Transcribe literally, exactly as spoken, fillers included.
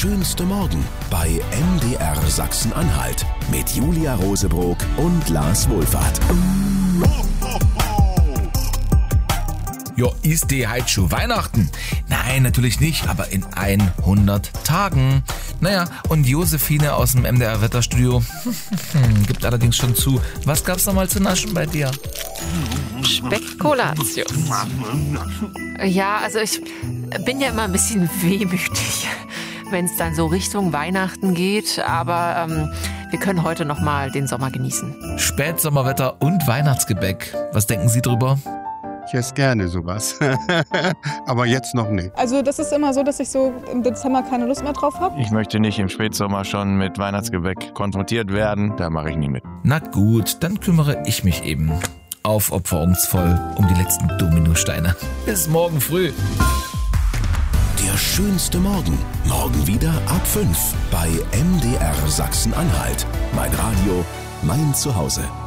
schönste Morgen bei M D R Sachsen-Anhalt mit Julia Rosebrock und Lars Wohlfahrt. Ja, ist die heute schon Weihnachten? Nein, natürlich nicht, aber in hundert Tagen. Naja, und Josephine aus dem M D R Wetterstudio gibt allerdings schon zu. Was gab's noch mal zu naschen bei dir? Spekulatius. Ja, also ich bin ja immer ein bisschen wehmütig, wenn es dann so Richtung Weihnachten geht. Aber ähm, wir können heute noch mal den Sommer genießen. Spätsommerwetter und Weihnachtsgebäck. Was denken Sie drüber? Ich esse gerne sowas, aber jetzt noch nicht. Also das ist immer so, dass ich so im Dezember keine Lust mehr drauf habe. Ich möchte nicht im Spätsommer schon mit Weihnachtsgebäck konfrontiert werden, da mache ich nie mit. Na gut, dann kümmere ich mich eben aufopferungsvoll um die letzten Dominosteine. Bis morgen früh. Der schönste Morgen. Morgen wieder ab fünf bei M D R Sachsen-Anhalt. Mein Radio, mein Zuhause.